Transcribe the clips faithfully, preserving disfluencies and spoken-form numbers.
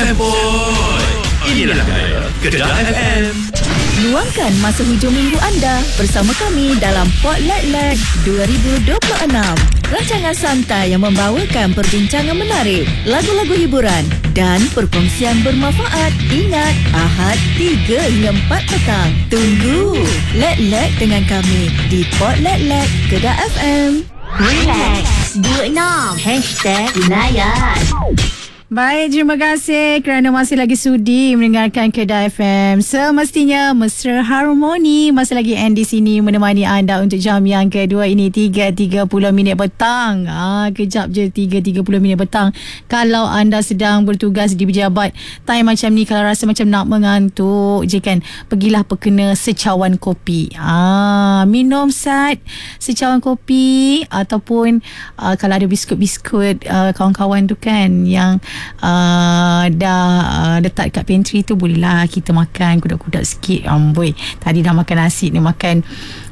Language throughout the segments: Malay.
boy. Inilah gaya Kedah F M. Luangkan masa hujung minggu anda bersama kami dalam Spotlight Lag dua ribu dua puluh enam. Rancangan santai yang membawakan perbincangan menarik, lagu-lagu hiburan dan perkongsian bermanfaat. Ingat, Ahad tiga hingga empat petang. Tunggu Lag Lag dengan kami di Spotlight Lag Kedah F M. Relax dua enam Hashtag Layan. Baik, terima kasih kerana masih lagi sudi mendengarkan Kedah F M. Semestinya mesra harmoni. Masih lagi Andy di sini menemani anda untuk jam yang kedua ini, tiga tiga puluh minit petang. Ah, kejap je tiga tiga puluh minit petang. Kalau anda sedang bertugas di pejabat, time macam ni, kalau rasa macam nak mengantuk je kan, pergilah perkena secawan kopi. Ah, minum sat secawan kopi, ataupun ah, kalau ada biskut-biskut ah, kawan-kawan tu kan yang Uh, dah uh, letak kat pantry tu, bolehlah kita makan kudak-kudak sikit. Amboi, tadi dah makan nasi ni, makan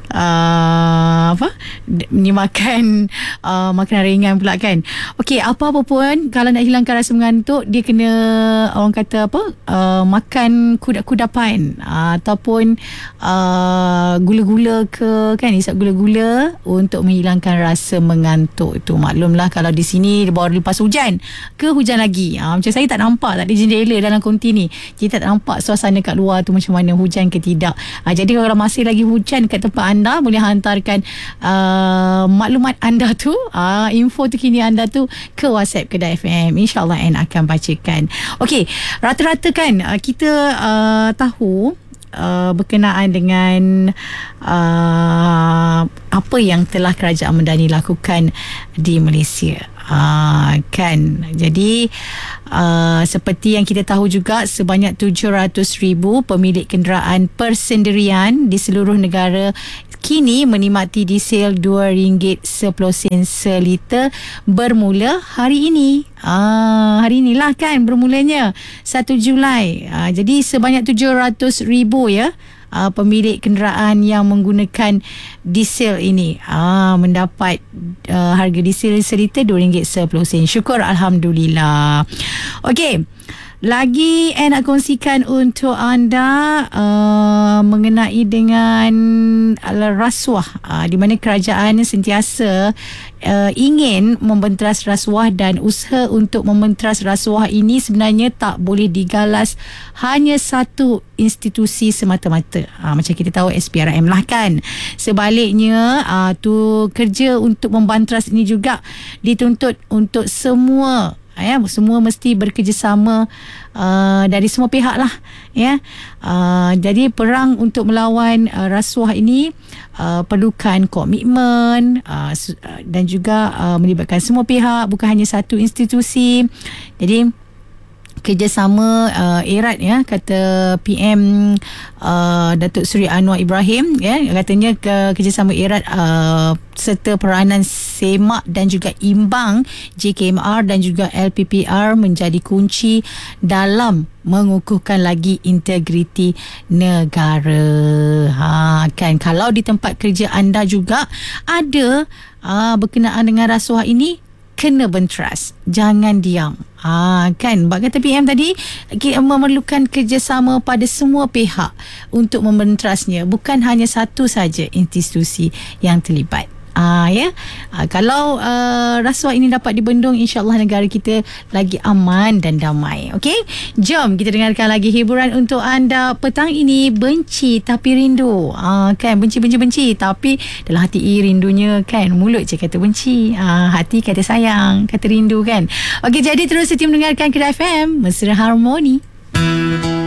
Uh, apa ni makan uh, makanan ringan pula kan. Okey, apa-apa pun kalau nak hilangkan rasa mengantuk, dia kena, orang kata apa, uh, makan kudat-kudapan uh, ataupun uh, gula-gula ke kan, isap gula-gula untuk menghilangkan rasa mengantuk tu. Maklumlah kalau di sini baru lepas hujan ke hujan lagi, uh, macam saya tak nampak, tak ada jendela dalam konti ni, kita tak nampak suasana kat luar tu macam mana, hujan ke tidak. uh, jadi kalau masih lagi hujan kat tempat anda, boleh hantarkan uh, maklumat anda tu, uh, info terkini anda tu ke WhatsApp Kedah F M. InsyaAllah Ann akan bacakan. Okey, rata-rata kan uh, kita uh, tahu Uh, berkenaan dengan uh, apa yang telah Kerajaan Medani lakukan di Malaysia. Uh, kan, jadi uh, seperti yang kita tahu juga, sebanyak tujuh ratus ribu pemilik kenderaan persendirian di seluruh negara kini menikmati diesel dua ringgit sepuluh sen seliter bermula hari ini. Ah, hari inilah kan bermulanya satu Julai. Ah, jadi sebanyak tujuh ratus ribu ya Uh, pemilik kenderaan yang menggunakan diesel ini uh, mendapat uh, harga diesel seliter dua ringgit sepuluh sen. Syukur, Alhamdulillah. Okey, lagi saya nak kongsikan untuk anda uh, mengenai dengan uh, rasuah, uh, di mana kerajaan sentiasa uh, ingin membenteras rasuah, dan usaha untuk membenteras rasuah ini sebenarnya tak boleh digalas hanya satu institusi semata-mata. Uh, macam kita tahu S P R M lah kan. Sebaliknya uh, tu kerja untuk membenteras ini juga dituntut untuk semua, ya, semua mesti bekerjasama uh, dari semua pihak lah, ya. Uh, jadi perang untuk melawan uh, rasuah ini uh, perlukan komitmen uh, dan juga uh, melibatkan semua pihak, bukan hanya satu institusi. Jadi kerjasama uh, erat, ya, kata P M uh, Datuk Seri Anwar Ibrahim, ya, katanya ke, kerjasama erat uh, serta peranan SEMAK dan juga Imbang, J K M R dan juga L P P R menjadi kunci dalam mengukuhkan lagi integriti negara. Ha, kan, kalau di tempat kerja anda juga ada uh, berkenaan dengan rasuah ini, kena benteras, jangan diam. Ha, kan, bak kata P M tadi, kita memerlukan kerjasama pada semua pihak untuk membenterasnya, bukan hanya satu saja institusi yang terlibat. Ah, ya. Ah, kalau uh, rasuah ini dapat dibendung, insya-Allah negara kita lagi aman dan damai. Okey, jom kita dengarkan lagi hiburan untuk anda petang ini. Benci tapi rindu. Ah, kan, benci benci benci tapi dalam hati rindunya kan. Mulut je kata benci, ah, hati kata sayang, kata rindu kan. Okey, jadi terus setia mendengarkan Kedah F M, mesra harmoni.